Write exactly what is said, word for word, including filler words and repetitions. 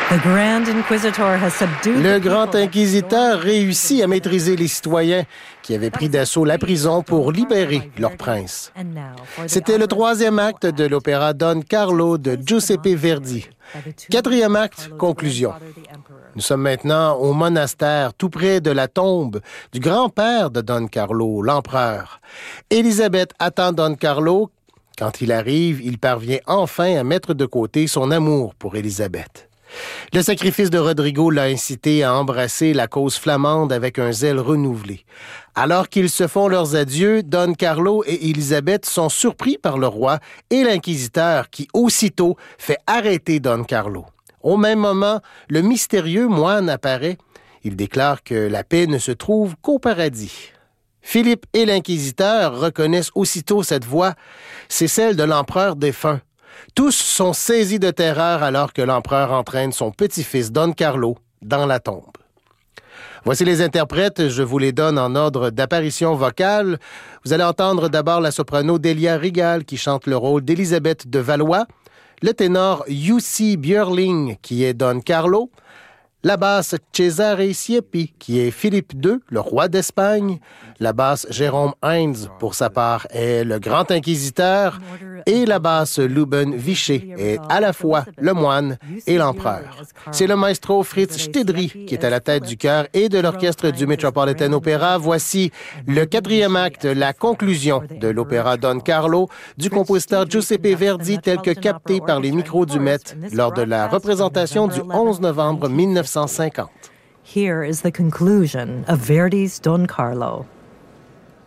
Le grand inquisiteur réussit à maîtriser les citoyens qui avaient pris d'assaut la prison pour libérer leur prince. C'était le troisième acte de l'opéra Don Carlo de Giuseppe Verdi. Quatrième acte, conclusion. Nous sommes maintenant au monastère, tout près de la tombe du grand-père de Don Carlo, l'empereur. Élisabeth attend Don Carlo. Quand il arrive, il parvient enfin à mettre de côté son amour pour Élisabeth. Le sacrifice de Rodrigo l'a incité à embrasser la cause flamande avec un zèle renouvelé. Alors qu'ils se font leurs adieux, Don Carlo et Élisabeth sont surpris par le roi et l'inquisiteur qui, aussitôt, fait arrêter Don Carlo. Au même moment, le mystérieux moine apparaît. Il déclare que la paix ne se trouve qu'au paradis. Philippe et l'inquisiteur reconnaissent aussitôt cette voix. C'est celle de l'empereur défunt. Tous sont saisis de terreur alors que l'empereur entraîne son petit-fils Don Carlo dans la tombe. Voici les interprètes, je vous les donne en ordre d'apparition vocale. Vous allez entendre d'abord la soprano Delia Rigal qui chante le rôle d'Élisabeth de Valois, le ténor Jussi Björling qui est Don Carlo, la basse Cesare Siepi qui est Philippe deux, le roi d'Espagne, la basse Jérôme Heinz pour sa part est le grand inquisiteur et la basse Luben Vichet est à la fois le moine et l'empereur. C'est le maestro Fritz Stedry qui est à la tête du chœur et de l'orchestre du Metropolitan Opera. Voici le quatrième acte, la conclusion de l'opéra Don Carlo du compositeur Giuseppe Verdi tel que capté par les micros du Met lors de la représentation du onze novembre mille neuf cent cinquante. Here is the conclusion of Verdi's Don Carlo.